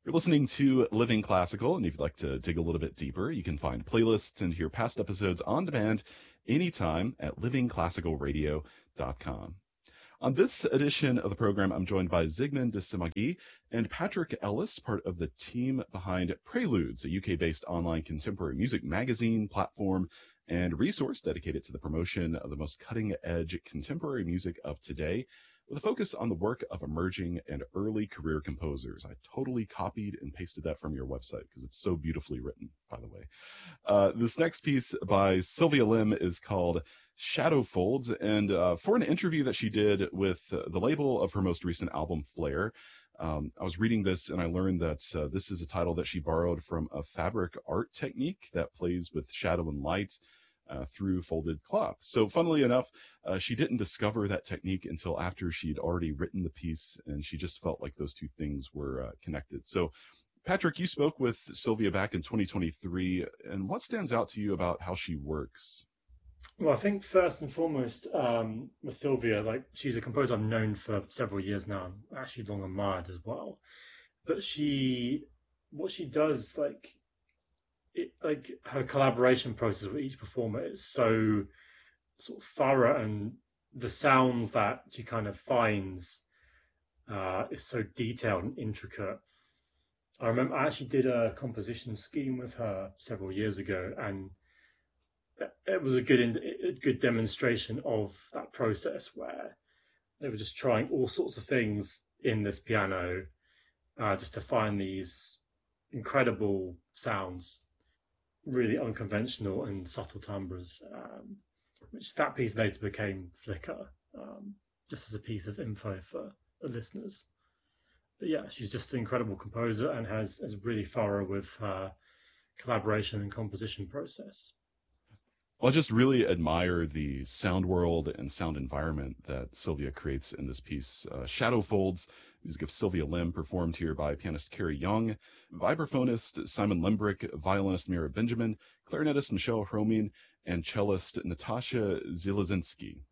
You're listening to Living Classical, and if you'd like to dig a little bit deeper, you can find playlists and hear past episodes on demand anytime at livingclassicalradio.com. On this edition of the program, I'm joined by Zygmunt de Simagy and Patrick Ellis, part of the team behind Preludes, a UK-based online contemporary music magazine, platform, and resource dedicated to the promotion of the most cutting-edge contemporary music of today, with a focus on the work of emerging and early career composers. I totally copied and pasted that from your website because it's so beautifully written, by the way. This next piece by Sylvia Lim is called Shadow Folds, and for an interview that she did with the label of her most recent album, Flare, I was reading this and I learned that this is a title that she borrowed from a fabric art technique that plays with shadow and light through folded cloth. So funnily enough, she didn't discover that technique until after she'd already written the piece, and she just felt like those two things were connected. So Patrick, you spoke with Sylvia back in 2023, and what stands out to you about how she works? Well, I think first and foremost, with Sylvia, like she's a composer I've known for several years now, and actually long admired as well. But what she does, like her collaboration process with each performer is so sort of thorough, and the sounds that she kind of finds is so detailed and intricate. I remember I actually did a composition scheme with her several years ago, and it was a good demonstration of that process where they were just trying all sorts of things in this piano just to find these incredible sounds, really unconventional and subtle timbres, which that piece later became Flicker, just as a piece of info for the listeners. But yeah, she's just an incredible composer and is really thorough with her collaboration and composition process. Well, I just really admire the sound world and sound environment that Sylvia creates in this piece. Shadow Folds, music of Sylvia Lim, performed here by pianist Carrie Young, vibraphonist Simon Lembrick, violinist Mira Benjamin, clarinetist Michelle Hromin, and cellist Natasha Zielazinski.